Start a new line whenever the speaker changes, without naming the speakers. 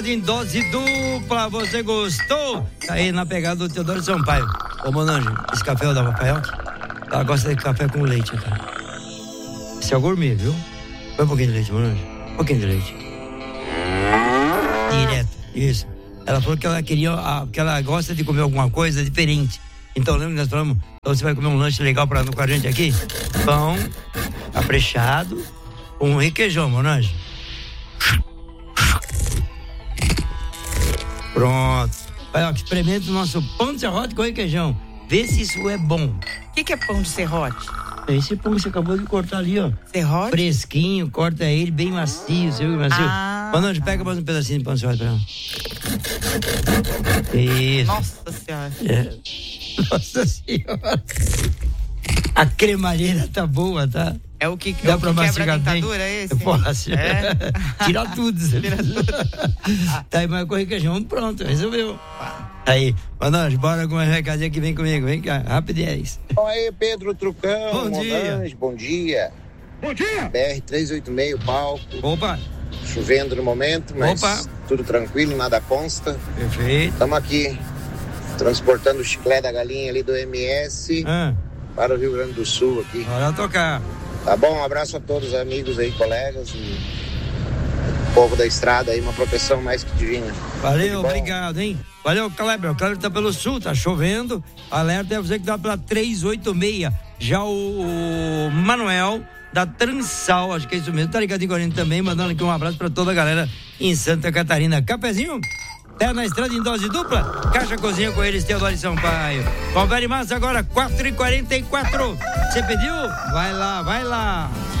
Em dose dupla, você gostou? Tá aí na pegada do Teodoro Sampaio. Ô, Monange, esse café é da Rafael? Ela gosta de café com leite, cara. Esse é o gourmet, viu? Põe um pouquinho de leite, Monange. Um pouquinho de leite. Direto, isso. Ela falou que ela queria, que ela gosta de comer alguma coisa diferente. Então, lembra que nós falamos? Então você vai comer um lanche legal com a gente aqui? Pão, caprichado, com requeijão, Monange. Pronto. Olha, experimenta o nosso pão de serrote com requeijão. Vê se isso é bom.
O que é pão de serrote?
Esse pão que você acabou de cortar ali, ó.
Serrote?
Fresquinho, corta ele bem macio, você viu que macio? Mano, pega mais um pedacinho de pão de serrote pra ela. Isso.
Nossa Senhora.
É. Nossa Senhora. A cremalheira tá boa, tá?
É o que
dá pra
quebra a dentadura, é esse?
Posso.
É?
Tira tudo.
Tira tudo.
Tá aí, mas com requeijão, pronto, resolveu. Aí, Monange, bora com uma recadinha que vem comigo, vem cá, rapidez.
Oi, Pedro Trucão,
Bom dia.
Monange, bom dia.
Bom dia.
BR-386, palco.
Opa.
Chovendo no momento, mas tudo tranquilo, nada consta.
Perfeito.
Estamos aqui transportando o chiclete da galinha ali do MS para o Rio Grande do Sul aqui.
Bora tocar.
Tá bom, um abraço a todos os amigos aí, colegas e o povo da estrada aí, uma proteção mais que divina.
Valeu, obrigado, hein? Valeu, Kleber. O Kleber tá pelo sul, tá chovendo. Alerta é você que tá pela 386. Já o Manuel da Transal, acho que é isso mesmo, tá ligadinho com a gente também, mandando aqui um abraço pra toda a galera em Santa Catarina. Cafezinho? Terra na estrada em dose dupla, Caixa Cozinha com eles, Teodoro Sampaio. Confere mais agora, 4h44. Você pediu? Vai lá, vai lá.